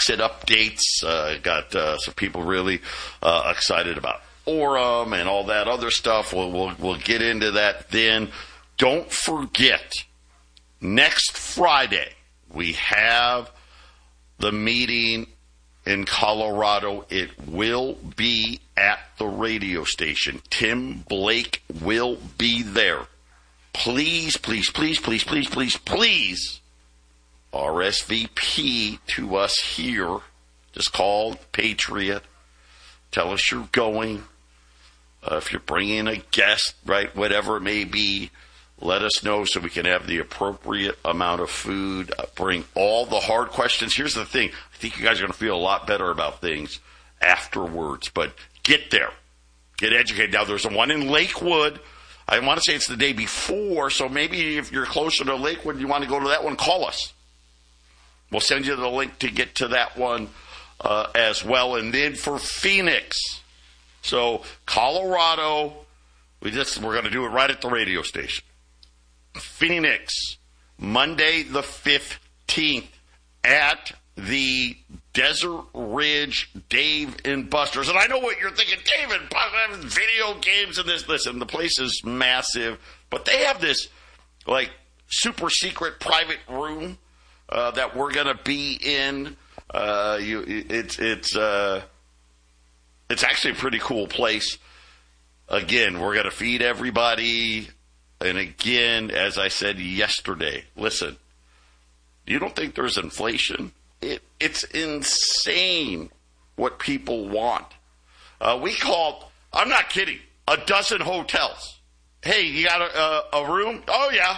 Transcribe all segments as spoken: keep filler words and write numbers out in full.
exit updates. Uh, got uh, some people really uh, excited about Orem and all that other stuff. We'll, we'll, we'll get into that then. Don't forget, next Friday, we have the meeting in Colorado. It will be at the radio station. Tim Blake will be there. Please, please, please, please, please, please, please R S V P to us here. Just call Patriot. Tell us you're going. Uh, if you're bringing a guest, right, whatever it may be, let us know so we can have the appropriate amount of food. Uh, bring all the hard questions. Here's the thing. I think you guys are going to feel a lot better about things afterwards. But get there. Get educated. Now, there's one in Lakewood. I want to say it's the day before, so maybe if you're closer to Lakewood, you want to go to that one, call us. We'll send you the link to get to that one uh, as well. And then for Phoenix, so Colorado, we just we're going to do it right at the radio station. Phoenix, Monday the fifteenth at the Desert Ridge Dave and Buster's. And I know what you're thinking, Dave and Buster's, video games and this. Listen, the place is massive, but they have this like super secret private room uh, that we're going to be in. Uh, you, it's it's uh, it's actually a pretty cool place. Again, we're going to feed everybody. And again, as I said yesterday, listen, you don't think there's inflation? It, it's insane what people want. Uh, we called, I'm not kidding, a dozen hotels. Hey, you got a, a, a room? Oh, yeah.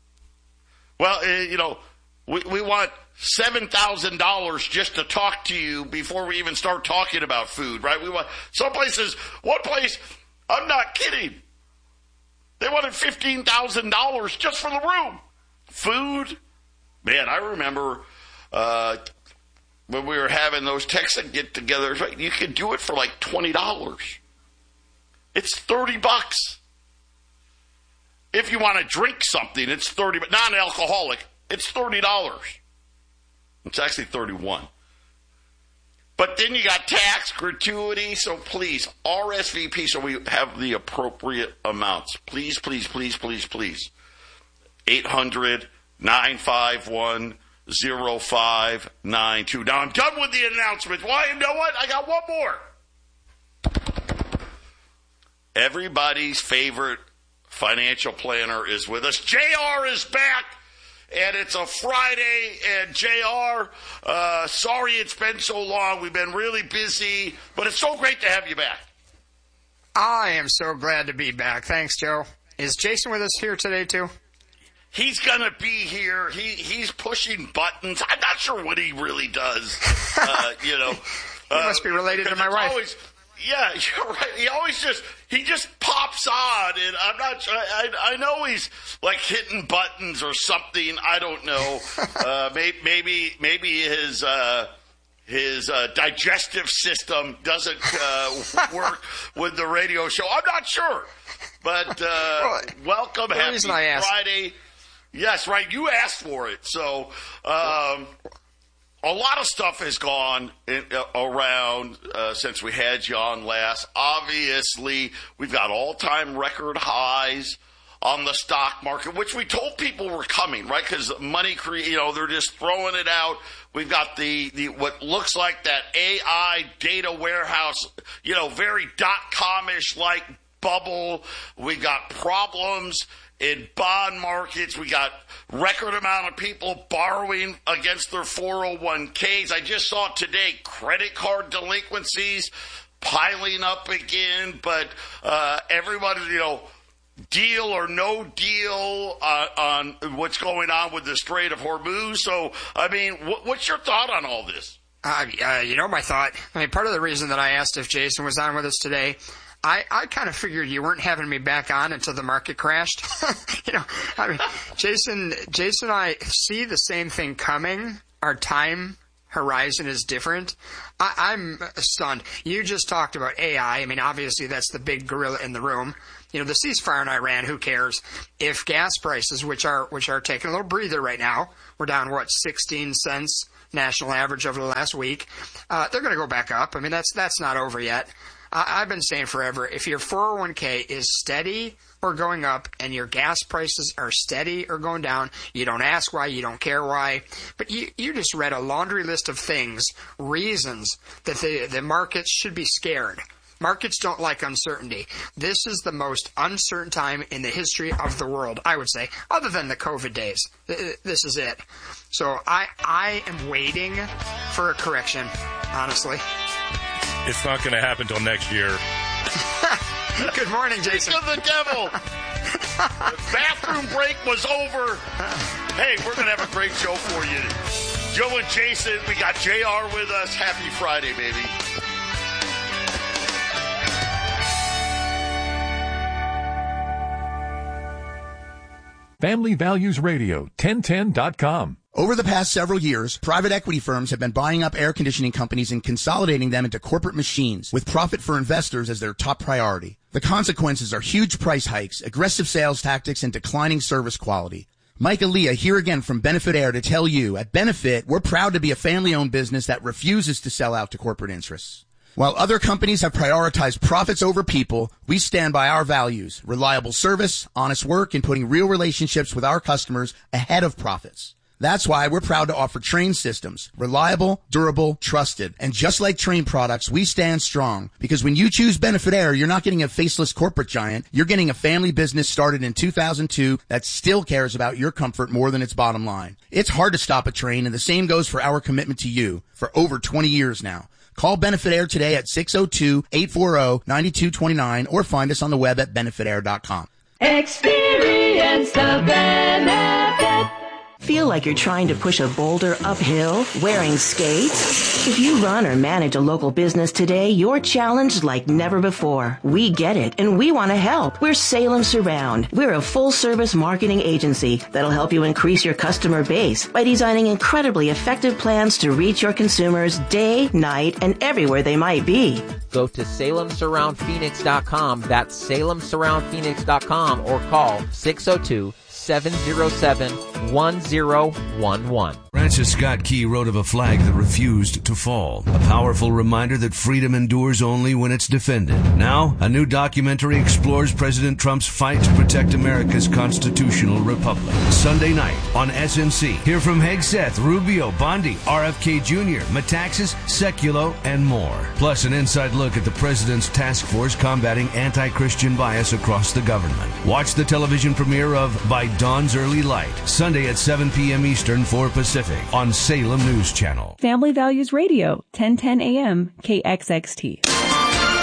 Well, uh, you know, we, we want seven thousand dollars just to talk to you before we even start talking about food, right? We want some places, one place, I'm not kidding. They wanted fifteen thousand dollars just for the room. Food. Man, I remember uh, when we were having those Texan get-togethers, right, you could do it for like twenty dollars. It's thirty bucks. If you want to drink something, it's thirty dollars. Non-alcoholic, it's thirty dollars. It's actually thirty-one. But then you got tax, gratuity, so please, R S V P so we have the appropriate amounts. Please, please, please, please, please. eight hundred, nine five one, zero five nine two. Now, I'm done with the announcements. Why? You know what? I got one more. Everybody's favorite financial planner is with us. J R is back. And it's a Friday, and J R, uh, sorry it's been so long. We've been really busy, but it's so great to have you back. I am so glad to be back. Thanks, Joe. Is Jason with us here today, too? He's going to be here. He He's pushing buttons. I'm not sure what he really does, uh, you know. He uh, must be related to my wife. Always, yeah, you're right. He always just, he just pops on, and I'm not, I, I know he's like hitting buttons or something. I don't know. uh, maybe, maybe, maybe his, uh, his, uh, digestive system doesn't, uh, work with the radio show. I'm not sure, but, uh, well, welcome. Happy Friday. Yes, right. You asked for it. So, um, a lot of stuff has gone in, uh, around uh, since we had you on last. Obviously, we've got all-time record highs on the stock market, which we told people were coming, right? Because money, cre- you know, they're just throwing it out. We've got the, the what looks like that A I data warehouse, you know, very dot-com-ish like bubble. We got problems in bond markets. We got record amount of people borrowing against their four oh one k's. I just saw today credit card delinquencies piling up again, but uh, everybody, you know, deal or no deal uh, on what's going on with the Strait of Hormuz. So, I mean, wh- what's your thought on all this? Uh, uh, you know my thought. I mean, part of the reason that I asked if Jason was on with us today, I, I kind of figured you weren't having me back on until the market crashed. you know, I mean, Jason, Jason and I see the same thing coming. Our time horizon is different. I, I'm stunned. You just talked about A I. I mean, obviously that's the big gorilla in the room. You know, the ceasefire in Iran, who cares? If gas prices, which are which are taking a little breather right now, we're down, what, sixteen cents national average over the last week. Uh, they're going to go back up. I mean, that's that's not over yet. I, I've been saying forever, if your four oh one k is steady or going up and your gas prices are steady or going down, you don't ask why, you don't care why, but you, you just read a laundry list of things, reasons that the, the markets should be scared. Markets don't like uncertainty. This is the most uncertain time in the history of the world, I would say, other than the COVID days. This is it. So I I am waiting for a correction, honestly. It's not going to happen till next year. Good morning, Jason. Speak of the devil. The bathroom break was over. Hey, we're going to have a great show for you. Joe and Jason, we got J R with us. Happy Friday, baby. Family Values Radio, ten ten dot com. Over the past several years, private equity firms have been buying up air conditioning companies and consolidating them into corporate machines with profit for investors as their top priority. The consequences are huge price hikes, aggressive sales tactics, and declining service quality. Mike Aaliyah here again from Benefit Air to tell you, at Benefit, we're proud to be a family-owned business that refuses to sell out to corporate interests. While other companies have prioritized profits over people, we stand by our values, reliable service, honest work, and putting real relationships with our customers ahead of profits. That's why we're proud to offer Trane systems, reliable, durable, trusted. And just like Trane products, we stand strong. Because when you choose Benefit Air, you're not getting a faceless corporate giant. You're getting a family business started in two thousand two that still cares about your comfort more than its bottom line. It's hard to stop a Trane, and the same goes for our commitment to you for over twenty years now. Call Benefit Air today at six oh two, eight four oh, nine two two nine or find us on the web at benefit air dot com. Experience the benefit. Feel like you're trying to push a boulder uphill wearing skates? If you run or manage a local business today, you're challenged like never before. We get it, and we want to help. We're Salem Surround. We're a full-service marketing agency that'll help you increase your customer base by designing incredibly effective plans to reach your consumers day, night, and everywhere they might be. Go to salem surround phoenix dot com. That's salem surround phoenix dot com or call six oh two, seven oh seven, one oh one one. Francis Scott Key wrote of a flag that refused to fall, a powerful reminder that freedom endures only when it's defended. Now, a new documentary explores President Trump's fight to protect America's constitutional republic. Sunday night on S N C. Hear from Hegseth, Rubio, Bondi, R F K Junior, Metaxas, Sekulow, and more. Plus, an inside look at the president's task force combating anti-Christian bias across the government. Watch the television premiere of By Dawn's Early Light, Sunday at seven p.m. Eastern, four Pacific, on Salem News Channel. Family Values Radio, ten ten a.m. K X X T.